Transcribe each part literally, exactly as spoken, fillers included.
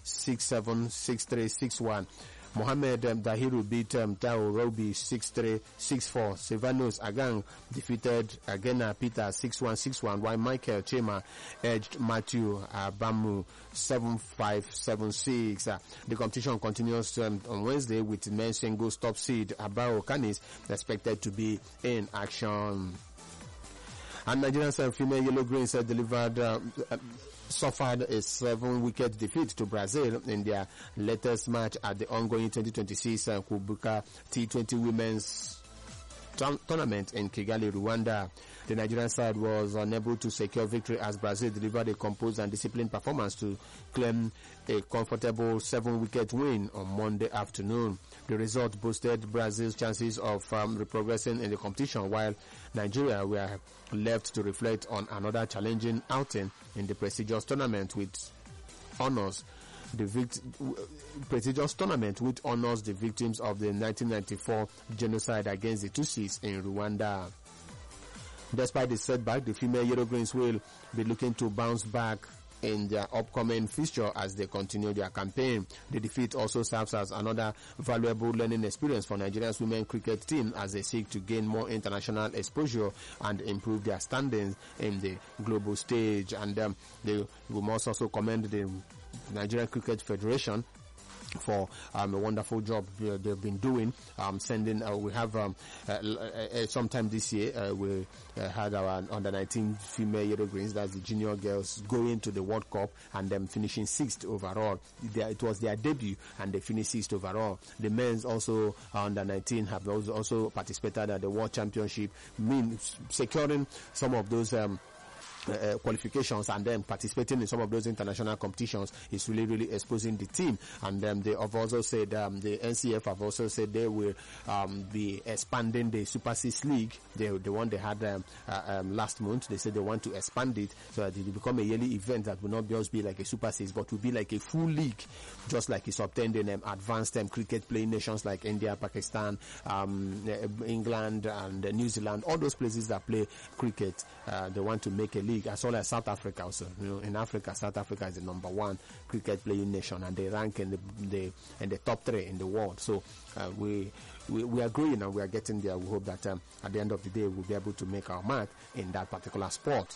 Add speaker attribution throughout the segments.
Speaker 1: six seven, six three, six one. Mohamed um, Dahiru beat um, Tao Roby six three, six four. Silvanus Agang defeated Agena Peter six one, six one, while Michael Chema edged Matthew Abamu seven five, seven six. Uh, the competition continues um, on Wednesday with men's singles top seed Abao Canis expected to be in action. And Nigerian uh, female Yellow Greens uh, delivered uh, uh, suffered a seven-wicket defeat to Brazil in their latest match at the ongoing twenty twenty-six uh, Kubuka T twenty Women's Tournament in Kigali, Rwanda. The Nigerian side was unable to secure victory as Brazil delivered a composed and disciplined performance to claim a comfortable seven-wicket win on Monday afternoon. The result boosted Brazil's chances of um, reprogressing in the competition, while Nigeria were left to reflect on another challenging outing in the prestigious tournament with honors the vict- prestigious tournament which honors the victims of the nineteen ninety-four genocide against the Tutsis in Rwanda. Despite the setback, the female Yellow Greens will be looking to bounce back in their upcoming fixture as they continue their campaign. The defeat also serves as another valuable learning experience for Nigeria's women cricket team as they seek to gain more international exposure and improve their standings in the global stage. And um, they, we must also commend the Nigerian Cricket Federation for um, a wonderful job uh, they've been doing. Um, sending, uh, we have um, uh, uh, sometime this year uh, we uh, had our under nineteen female Yellow Greens, that's the junior girls, going to the World Cup and then finishing sixth overall. They, it was their debut and they finished sixth overall. The men's also uh, under nineteen have also, also participated at the World Championship, means securing some of those um, Uh, qualifications and then participating in some of those international competitions is really really exposing the team. And um, they have also said um, the N C F have also said they will um, be expanding the Super Six League, the, the one they had um, uh, um, last month. They said they want to expand it so that it will become a yearly event that will not just be like a Super Six but will be like a full league, just like it's obtained in um, advanced um, cricket playing nations like India, Pakistan, um, England and uh, New Zealand, all those places that play cricket. Uh, they want to make a league as well as South Africa also. You know, in Africa, South Africa is the number one cricket playing nation and they rank in the, the in the top three in the world. So uh, we, we we are growing and we are getting there. We hope that um, at the end of the day we'll be able to make our mark in that particular sport.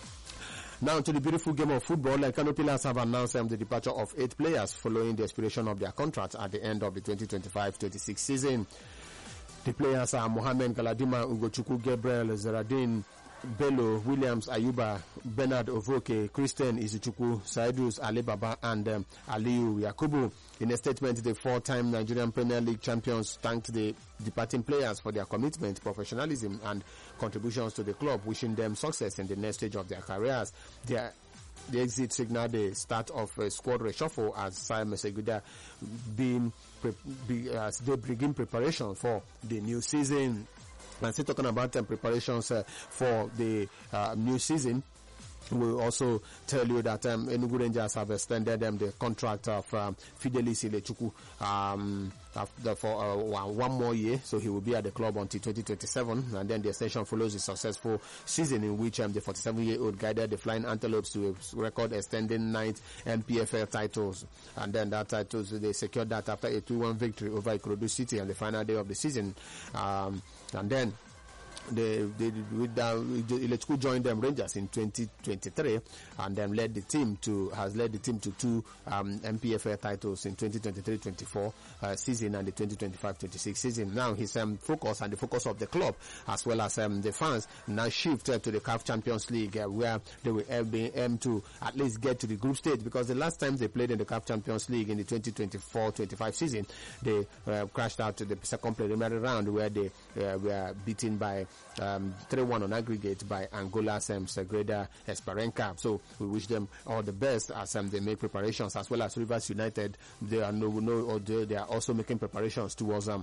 Speaker 1: Now to the beautiful game of football. Like Kano Pillars have announced um, the departure of eight players following the expiration of their contracts at the end of the twenty twenty-five twenty-six season. The players are Mohamed Galadima, Ugochukwu Gabriel, Zeradin Bello, Williams Ayuba, Bernard Ovoke, Christian Izuchukwu, Saidus Alibaba, and um, Aliyu Yakubu. In a statement, the four-time Nigerian Premier League champions thanked the departing players for their commitment, professionalism, and contributions to the club, wishing them success in the next stage of their careers. Their The exit signaled the start of a squad reshuffle as Simon Seguda being pre- be, as they begin preparation for the new season. And still talking about um, preparations uh, for the uh, new season, we'll also tell you that um, Enugu Rangers have extended um, the contract of um, Fidelis Ilechukwu um, after, for uh, one, one more year, so he will be at the club until twenty twenty-seven, and then the extension follows a successful season in which um, the forty-seven-year-old guided the Flying Antelopes to a record extending ninth M P F L titles, and then that titles they secured that after a two one victory over Ikorodu City on the final day of the season, um, and then They, they, with uh, Ilechukwu joined them Rangers in twenty twenty-three and then led the team to, has led the team to two um, M P F L titles in twenty twenty-three twenty-four uh, season and the twenty twenty-five twenty-six season. Now his um, focus and the focus of the club as well as um, the fans now shift uh, to the C A F Champions League uh, where they will uh, be aim to at least get to the group stage, because the last time they played in the C A F Champions League in the twenty twenty-four twenty-five season, they uh, crashed out to the second preliminary round where they uh, were beaten by Um, three one on aggregate by Angola's um, Sagrada Esperanca. So we wish them all the best as um, they make preparations, as well as Rivers United. They are no, no, or they, they are also making preparations towards um,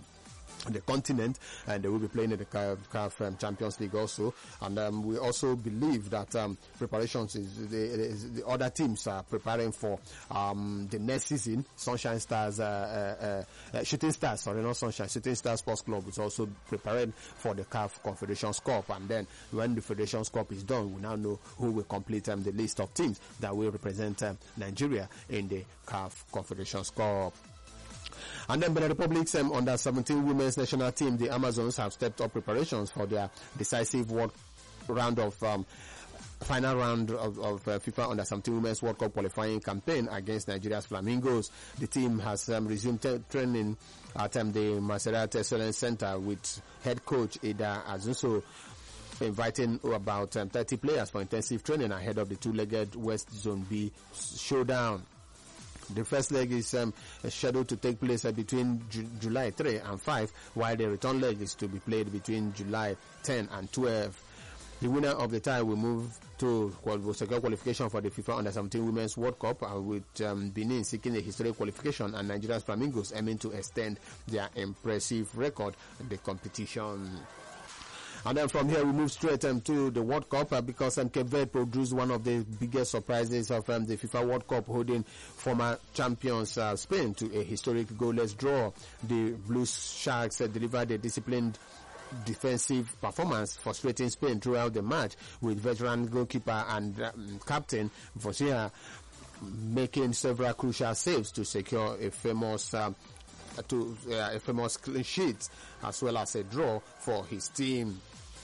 Speaker 1: the continent, and they will be playing in the C A F um, Champions League also. And um, we also believe that um, preparations is the, is the other teams are preparing for um, the next season. Sunshine Stars, uh, uh, uh, Shooting Stars, sorry, not Sunshine, Shooting Stars Sports Club is also preparing for the C A F Confederations Cup. And then when the Federations Cup is done, we now know who will complete um, the list of teams that will represent um, Nigeria in the C A F Confederations Cup. And then Benin Republic's um, under seventeen women's national team, the Amazons, have stepped up preparations for their decisive world round of um, final round of, of uh, FIFA under seventeen women's World Cup qualifying campaign against Nigeria's Flamingos. The team has um, resumed t- training at um, the Maserat Excellence Center with head coach Ida Azunso, inviting about um, thirty players for intensive training ahead of the two-legged West Zone B showdown. The first leg is um, scheduled to take place uh, between Ju- July third and fifth, while the return leg is to be played between July tenth and twelfth. The winner of the tie will move to will secure qualification for the FIFA under seventeen Women's World Cup, uh, with um, Benin seeking a historic qualification and Nigeria's Flamingos aiming to extend their impressive record in the competition. And then from here we move straight um, to the World Cup uh, because um, Cape Verde produced one of the biggest surprises of um, the FIFA World Cup, holding former champions uh, Spain to a historic goalless draw. The Blue Sharks uh, delivered a disciplined defensive performance, frustrating Spain throughout the match, with veteran goalkeeper and um, captain Vosia making several crucial saves to secure a famous um, to uh, a famous clean sheet as well as a draw for his team.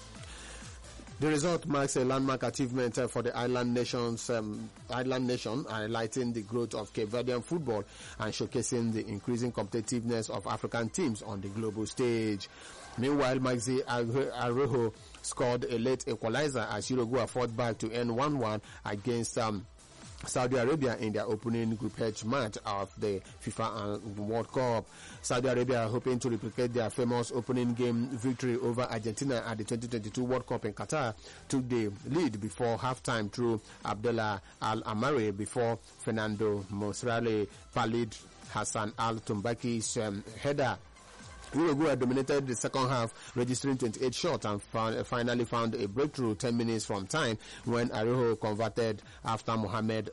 Speaker 1: The result marks a landmark achievement uh, for the island nations, um, island nation, highlighting the growth of Cape Verdean football and showcasing the increasing competitiveness of African teams on the global stage. Meanwhile, Maxi Arejo scored a late equalizer as Uruguay fought back to end one one against um, Saudi Arabia in their opening Group H match of the FIFA World Cup. Saudi Arabia, hoping to replicate their famous opening game victory over Argentina at the twenty twenty-two World Cup in Qatar, took the lead before halftime through Abdullah Al-Amari before Fernando Mosrale pallied Hassan Al-Tumbaki's um, header. Uruguay dominated the second half, registering twenty-eight shots and found, finally found a breakthrough ten minutes from time when Arejo converted after Mohamed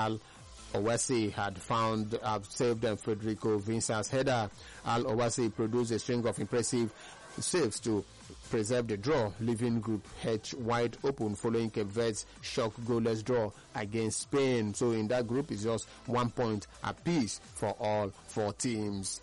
Speaker 1: Al-Owasi had found uh, saved um, Federico Vince's header. Al-Owasi produced a string of impressive saves to preserve the draw, leaving Group H wide open following Cape Verde's shock goalless draw against Spain. So in that group, it's just one point apiece for all four teams.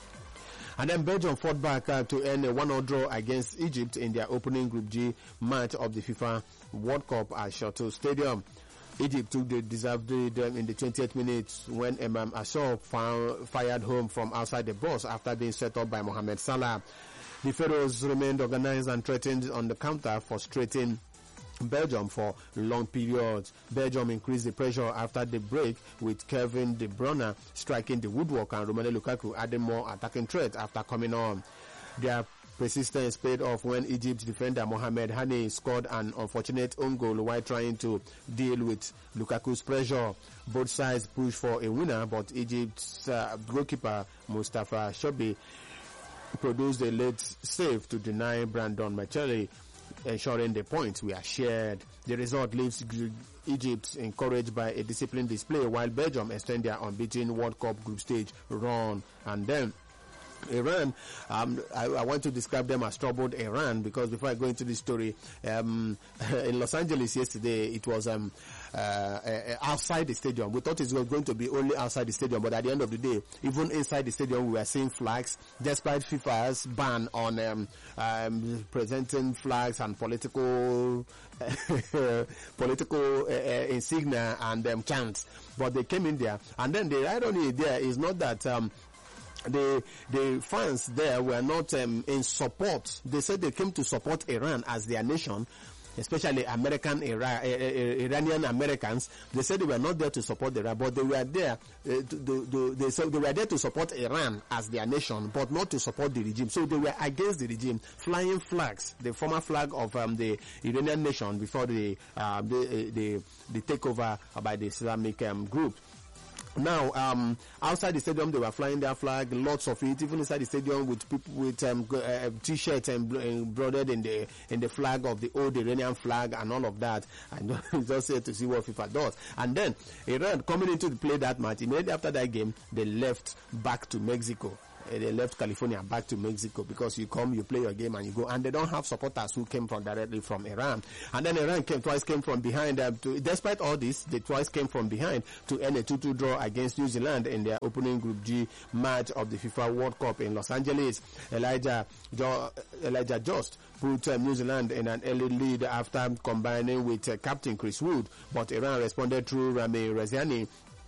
Speaker 1: And then Belgium fought back uh, to end a one-all draw against Egypt in their opening Group G match of the FIFA World Cup at Chateau Stadium. Egypt took the deserved lead um, in the twentieth minute when Imam Assor found, fired home from outside the box after being set up by Mohamed Salah. The Pharaohs remained organized and threatened on the counter, frustrating Belgium for long periods. Belgium increased the pressure after the break, with Kevin De Bruyne striking the woodwork and Romelu Lukaku adding more attacking threat after coming on. Their persistence paid off when Egypt's defender Mohamed Hani scored an unfortunate own goal while trying to deal with Lukaku's pressure. Both sides pushed for a winner, but Egypt's uh, goalkeeper Mustafa Shobi produced a late save to deny Brandon Machele, ensuring the points were shared. The result leaves Egypt encouraged by a disciplined display, while Belgium extend their unbeaten World Cup group stage run. And then Iran, um, I, I want to describe them as troubled Iran, because before I go into this story, um, in Los Angeles yesterday, it was um, uh, uh, outside the stadium. We thought it was going to be only outside the stadium, but at the end of the day, even inside the stadium, we were seeing flags, despite FIFA's ban on um, um, presenting flags and political political uh, uh, insignia and um, chants. But they came in there, and then the irony there is not that um, the the fans there were not um, in support. They said they came to support Iran as their nation, especially American Ira- Iranian Americans. They said they were not there to support Iran, but they were there. Uh, to, to, to, they said they were there to support Iran as their nation, but not to support the regime. So they were against the regime, flying flags, the former flag of um, the Iranian nation before the uh, the, the the takeover by the Islamic um, group. Now, um, outside the stadium, they were flying their flag, lots of it, even inside the stadium with people with um, uh, t-shirts embroidered in the in the flag of the old Iranian flag and all of that. And just say to see what FIFA does. And then Iran coming into the play that match, immediately after that game, they left back to Mexico. They left California back to Mexico because you come, you play your game, and you go. And they don't have supporters who came from directly from Iran. And then Iran came twice came from behind. Um, to, despite all this, they twice came from behind to end a two two draw against New Zealand in their opening Group G match of the FIFA World Cup in Los Angeles. Elijah jo- Elijah Just put uh, New Zealand in an early lead after combining with uh, captain Chris Wood, but Iran responded through Rami Reziani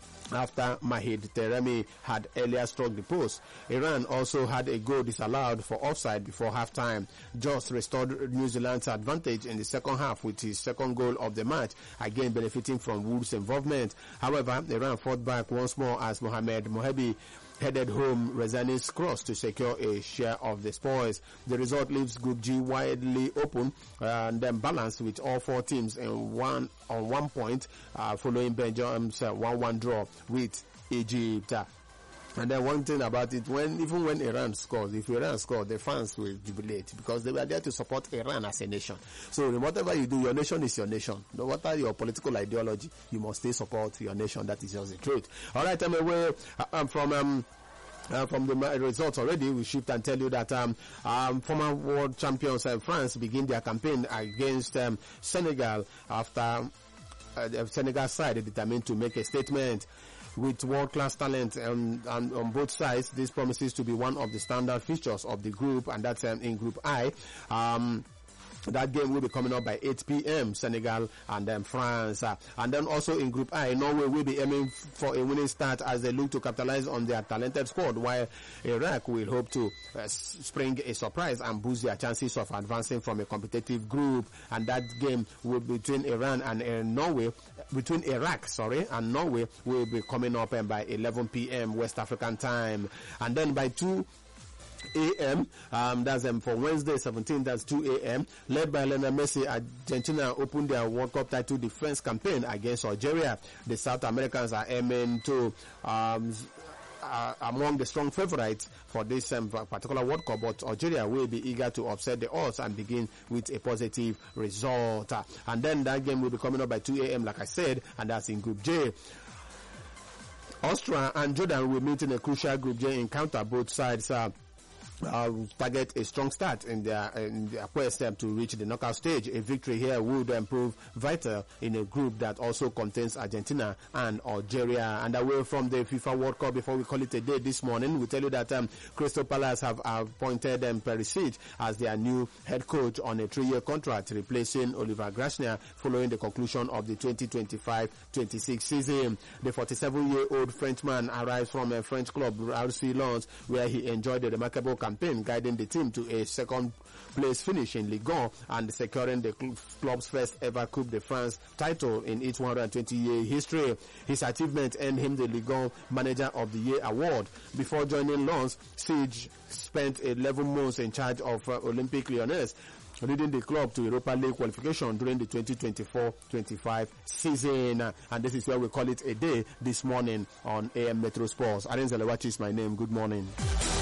Speaker 1: after Mahid Teremi had earlier struck the post. Iran also had a goal disallowed for offside before halftime. Just restored New Zealand's advantage in the second half with his second goal of the match, again benefiting from Wood's involvement. However, Iran fought back once more as Mohamed Mohebi headed home Rezani's cross to secure a share of the spoils. The result leaves Group G widely open and then balanced with all four teams in one on one point, uh, following Belgium's uh, one one draw with Egypt. Uh, And then one thing about it, when even when Iran scores, if Iran scores, the fans will jubilate because they were there to support Iran as a nation. So whatever you do, your nation is your nation. No matter your political ideology, you must still support your nation. That is just the truth. All right, I'm away uh, from um, Uh, from the results already. We shift and tell you that um, um, former world champions uh, France begin their campaign against um, Senegal after uh, the Senegal side determined to make a statement. With world-class talent um, and on both sides, this promises to be one of the standard features of the group, and that's um, in Group I. Um, That game will be coming up by eight p.m. Senegal and then France. Uh, and then also in Group I, Norway will be aiming for a winning start as they look to capitalize on their talented squad, while Iraq will hope to uh, spring a surprise and boost their chances of advancing from a competitive group. And that game will be between Iran and uh, Norway, between Iraq, sorry, and Norway will be coming up um, by eleven p.m. West African time. And then by two A M Um, that's um, for Wednesday seventeenth, that's two A M Led by Lionel Messi, Argentina opened their World Cup title defense campaign against Algeria. The South Americans are aiming to um, uh, among the strong favorites for this um, particular World Cup, but Algeria will be eager to upset the odds and begin with a positive result. Uh, and then that game will be coming up by two A M like I said, and that's in Group J. Austria and Jordan will meet in a crucial Group J encounter. Both sides uh, Uh, target a strong start in their in their quest um, to reach the knockout stage. A victory here would um, prove vital in a group that also contains Argentina and Algeria. And away from the FIFA World Cup, before we call it a day this morning, we tell you that um, Crystal Palace have appointed um, Perisic as their new head coach on a three-year contract, replacing Oliver Grasner following the conclusion of the twenty twenty-five twenty-six season. The forty-seven-year-old Frenchman arrives from a French club, R C Lens, where he enjoyed a remarkable campaign, guiding the team to a second place finish in Ligue one and securing the club's first ever Coupe de France title in its one hundred twenty year history. His achievement earned him the Ligue one Manager of the Year award. Before joining Lens, Siege spent eleven months in charge of uh, Olympique Lyonnais, leading the club to Europa League qualification during the twenty twenty-four twenty-five season. And this is where we call it a day this morning on A M Metro Sports. Arin Zalewachi is my name. Good morning.